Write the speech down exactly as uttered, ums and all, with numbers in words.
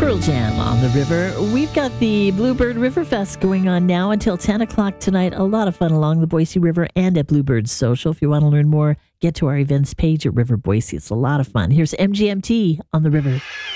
Pearl Jam on the river. We've got the Bluebird River Fest going on now until ten o'clock tonight. A lot of fun along the Boise River and at Bluebird Social. If you want to learn more, get to our events page at River Boise. It's a lot of fun. Here's M G M T on the river.